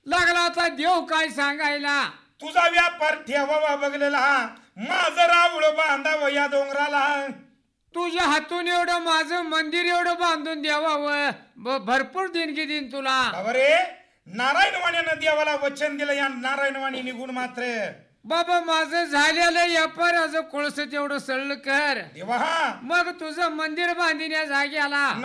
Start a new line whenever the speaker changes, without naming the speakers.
लागला होता देव काय सांगायला.
तुझा व्यापार ठेवावा बघलेला माझं रावळ बांधावं या डोंगराला.
तुझ्या हातून एवढं माझं मंदिर एवढं बांधून द्यावावं भरपूर देणगी देईन तुला.
रे नारायणवाणीनं देवाला वचन दिलं या नारायणवाणी निघून मात्र.
बाबा माझं झालेलं व्यापाराचं कोळस तेवढं सळलं कर
देवा
मग तुझं मंदिर बांधण्या जाग्याला